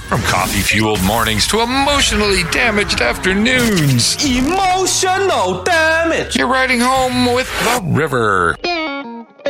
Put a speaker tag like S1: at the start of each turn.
S1: From coffee-fueled mornings to emotionally damaged afternoons,
S2: Emotional damage.
S1: you're riding home with The River.